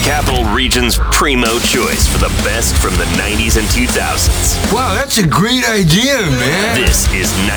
Capital Region's primo choice for the best from the 90s and 2000s. Wow, that's a great idea, man. This is